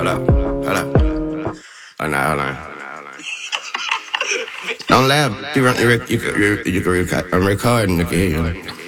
hold up, hold up. Hold on. Don't laugh. You can record. I'm recording. I can hear you.